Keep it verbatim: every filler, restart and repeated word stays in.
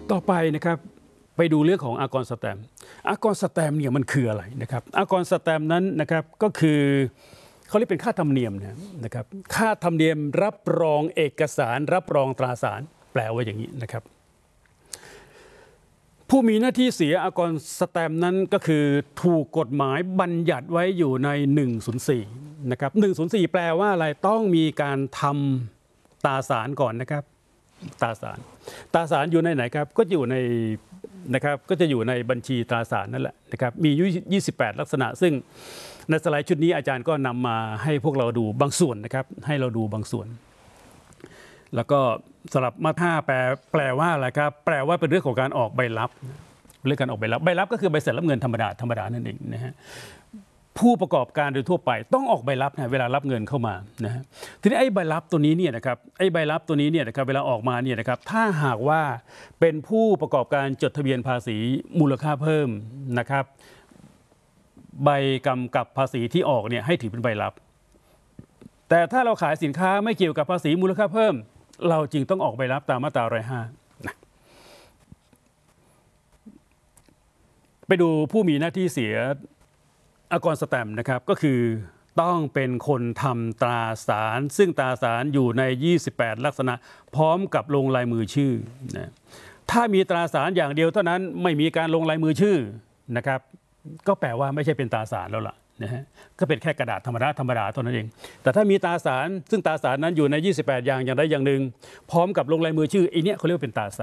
ต่อไปนะครับไปดูเรื่องของอากรสแตมป์อากรสแตมป์เนี่ยมันคืออะไรนะครับอากรสแตมป์นั้นนะครับก็คือเขาเรียกเป็นค่าธรรมเนียมนะครับค่าธรรมเนียมรับรองเอกสารรับรองตราสารแปลว่าอย่างนี้นะครับผู้มีหน้าที่เสียอากรสแตมป์นั้นก็คือถูกกฎหมายบัญญัติไว้อยู่ในหนึ่งศูนย์สี่นะครับหนึ่งศูนย์สี่แปลว่าอะไรต้องมีการทำตราสารก่อนนะครับตราสารตราสารอยู่ในไหนครับก็อยู่ในนะครับก็จะอยู่ในบัญชีตราสารนั่นแหละนะครับมียี่สิบแปดลักษณะซึ่งในสไลด์ชุดนี้อาจารย์ก็นำมาให้พวกเราดูบางส่วนนะครับให้เราดูบางส่วนแล้วก็สำหรับมาท่าแปลแปลว่าอะไรครับแปลว่าเป็นเรื่องของการออกใบรับเรื่องการออกใบรับใบรับก็คือใบเสร็จรับเงินธรรมดาธรรมดานั่นเองนะฮะผู้ประกอบการโดยทั่วไปต้องออกใบรับนะเวลารับเงินเข้ามานะฮะทีนี้ไอ้ใบรับตัวนี้เนี่ยนะครับไอ้ใบรับตัวนี้เนี่ยนะครับเวลาออกมาเนี่ยนะครับถ้าหากว่าเป็นผู้ประกอบการจดทะเบียนภาษีมูลค่าเพิ่มนะครับใบกำกับภาษีที่ออกเนี่ยให้ถือเป็นใบรับแต่ถ้าเราขายสินค้าไม่เกี่ยวกับภาษีมูลค่าเพิ่มเราจึงต้องออกใบรับตามมาตราหนึ่งร้อยห้านะไปดูผู้มีหน้าที่เสียอากรสแตมป์นะครับก็คือต้องเป็นคนทำตราสารซึ่งตราสารอยู่ในยี่สิบแปดลักษณะพร้อมกับลงลายมือชื่อนะถ้ามีตราสารอย่างเดียวเท่านั้นไม่มีการลงลายมือชื่อนะครับก็แปลว่าไม่ใช่เป็นตราสารแล้วล่ะนะฮะก็เป็นแค่กระดาษธรรมดาธรรมดาเท่านั้นเองแต่ถ้ามีตราสารซึ่งตราสารนั้นอยู่ในยี่สิบแปดอย่างอย่างใดอย่างหนึ่งพร้อมกับลงลายมือชื่อไอ้นี่เขาเรียกว่าเป็นตราสาร